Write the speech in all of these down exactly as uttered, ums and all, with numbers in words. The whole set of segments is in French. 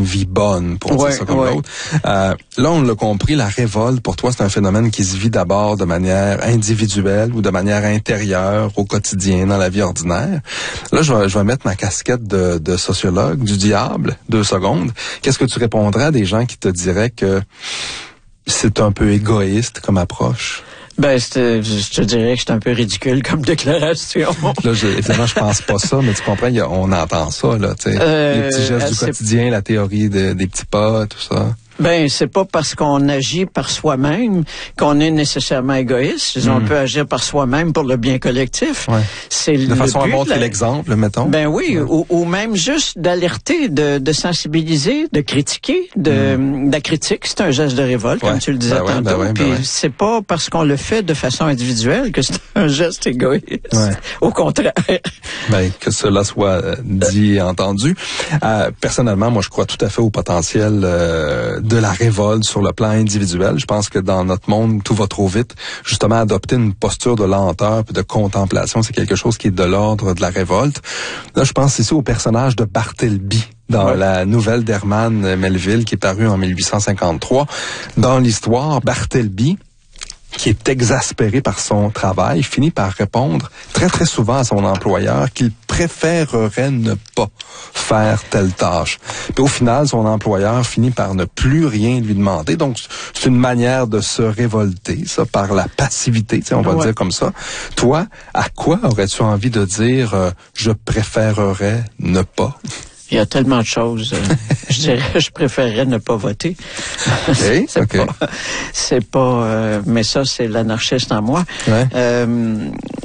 vie bonne, pour ouais, dire ça comme ouais. l'autre. Euh, là, on l'a compris, la révolte, pour toi, c'est un phénomène qui se vit d'abord de manière individuelle ou de manière intérieure au quotidien, dans la vie ordinaire. Là, je vais, je vais mettre ma casquette de, de sociologue du diable, deux secondes. Qu'est-ce que tu répondrais à des gens qui te diraient que c'est un peu égoïste comme approche? Ben, je te dirais que c'est un peu ridicule comme déclaration. Là, je, évidemment, je pense pas ça, mais tu comprends, y a, on entend ça, là, tu sais. Euh, les petits gestes du quotidien, la théorie de, des petits pas, tout ça. Ben, c'est pas parce qu'on agit par soi-même qu'on est nécessairement égoïste. Mm. On peut agir par soi-même pour le bien collectif. Ouais. C'est de le façon à montrer la... l'exemple, mettons. Ben oui, ouais. ou, ou même juste d'alerter, de, de sensibiliser, de critiquer, de, mm. de la critique. C'est un geste de révolte, ouais. comme tu le disais ben ouais, tantôt. Ben ouais, ben Puis ouais. c'est pas parce qu'on le fait de façon individuelle que c'est un geste égoïste. Ouais. Au contraire. Ben, que cela soit dit et entendu. Euh, personnellement, moi, je crois tout à fait au potentiel euh, de la révolte sur le plan individuel. Je pense que dans notre monde, tout va trop vite. Justement, adopter une posture de lenteur puis de contemplation, c'est quelque chose qui est de l'ordre de la révolte. Là, je pense ici au personnage de Bartleby dans ouais. la nouvelle d'Herman Melville qui est parue en dix-huit cent cinquante-trois. Dans l'histoire, Bartleby, qui est exaspéré par son travail, finit par répondre très très souvent à son employeur qu'il préférerait ne pas faire telle tâche. Puis au final, son employeur finit par ne plus rien lui demander. Donc, c'est une manière de se révolter, ça, par la passivité, on va ouais. dire comme ça. Toi, à quoi aurais-tu envie de dire euh, « je préférerais ne pas » ? Il y a tellement de choses. Euh, je dirais, je préférerais ne pas voter. Okay, c'est okay. pas, c'est pas, euh, mais ça, c'est l'anarchiste en moi. Ouais. Euh,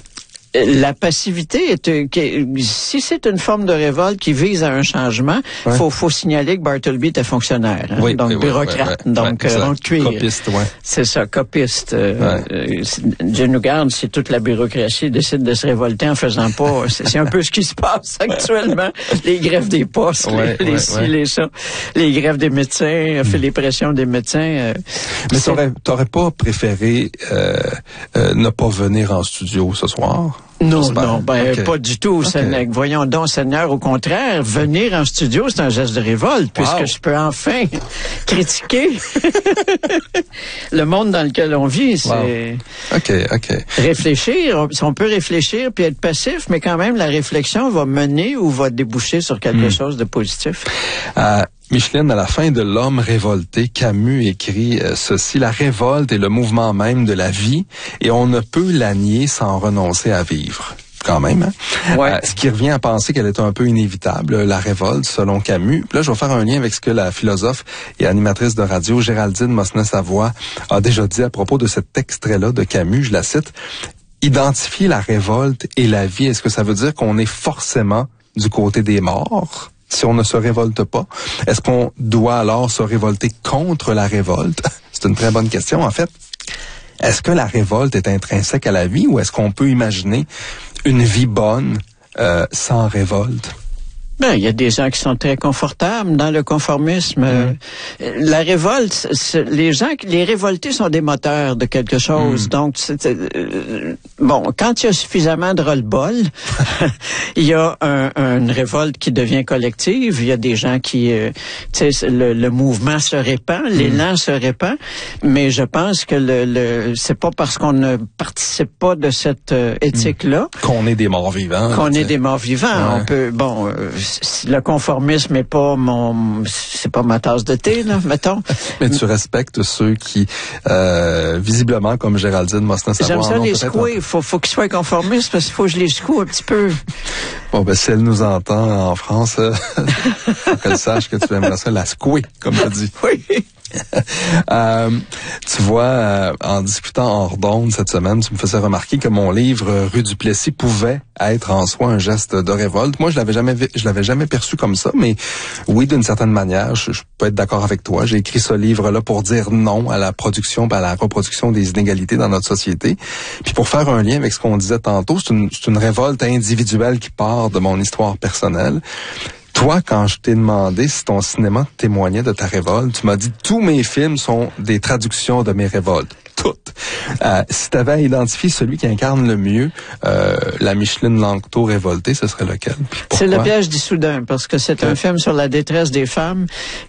la passivité est, si c'est une forme de révolte qui vise à un changement, il ouais. faut, faut signaler que Bartleby était fonctionnaire, hein, oui, donc oui, bureaucrate, oui, oui, donc oui, euh, on cuire. Copiste, ouais. C'est ça, copiste. Euh, ouais. euh, Dieu nous garde si toute la bureaucratie décide de se révolter en faisant pas. C'est, c'est un peu ce qui se passe actuellement. Les grèves des postes, ouais, les, les ouais, ci, ouais. les ça, les grèves des médecins, mm. fait les pressions des médecins. Euh, Mais t'aurais, t'aurais pas préféré euh, euh, ne pas venir en studio ce soir? Non, non, ben okay. pas du tout. Okay. Voyons donc, Seigneur, au contraire, venir en studio, c'est un geste de révolte, puisque wow. je peux enfin critiquer le monde dans lequel on vit. C'est wow. OK, OK. Réfléchir, on peut réfléchir puis être passif, mais quand même, la réflexion va mener ou va déboucher sur quelque mm. chose de positif. Euh, Micheline, à la fin de L'Homme révolté, Camus écrit euh, ceci: la révolte est le mouvement même de la vie et on ne peut la nier sans renoncer à vivre. Quand même, hein? Ouais. Euh, ce qui revient à penser qu'elle est un peu inévitable, la révolte, selon Camus. Là, je vais faire un lien avec ce que la philosophe et animatrice de radio Géraldine Mosnet-Savoie a déjà dit à propos de cet extrait-là de Camus. Je la cite: identifier la révolte et la vie, est-ce que ça veut dire qu'on est forcément du côté des morts si on ne se révolte pas? Est-ce qu'on doit alors se révolter contre la révolte? C'est une très bonne question, en fait. Est-ce que la révolte est intrinsèque à la vie ou est-ce qu'on peut imaginer une vie bonne euh, sans révolte? Ben, il y a des gens qui sont très confortables dans le conformisme. Mmh. Euh, la révolte, c'est, les gens, les révoltés sont des moteurs de quelque chose. Mmh. Donc, c'est, euh, bon, quand il y a suffisamment de roll-ball, il y a un, une révolte qui devient collective. Il y a des gens qui, euh, tu sais, le, le mouvement se répand, mmh. l'élan se répand. Mais je pense que le, le c'est pas parce qu'on ne participe pas de cette euh, éthique-là mmh. qu'on est des morts vivants. Qu'on est des morts vivants. Ouais. On peut, bon. Euh, le conformisme n'est pas mon, c'est pas ma tasse de thé, là, mettons. Mais tu respectes ceux qui, euh, visiblement, comme Géraldine Mosnet-Savoie. J'aime ça les secouer. Il faut, faut qu'ils soient conformistes parce qu'il faut que je les secoue un petit peu. Bon, ben, si elle nous entend en France, euh, faut qu'elle sache que tu aimerais ça la secouer, comme tu dis. Oui. euh, tu vois, euh, en discutant hors d'onde cette semaine, tu me faisais remarquer que mon livre euh, Rue du Plessis pouvait être en soi un geste de révolte. Moi, je l'avais jamais, je l'avais jamais perçu comme ça, mais oui, d'une certaine manière, je, je peux être d'accord avec toi. J'ai écrit ce livre-là pour dire non à la production, à la reproduction des inégalités dans notre société. Puis pour faire un lien avec ce qu'on disait tantôt, c'est une, c'est une révolte individuelle qui part de mon histoire personnelle. Toi, quand je t'ai demandé si ton cinéma témoignait de ta révolte, tu m'as dit tous mes films sont des traductions de mes révoltes. Toutes. Euh, si tu avais à identifier celui qui incarne le mieux euh, la Micheline Lanctot révoltée, ce serait lequel? C'est Le Piège d'Issoudun, parce que c'est okay. un film sur la détresse des femmes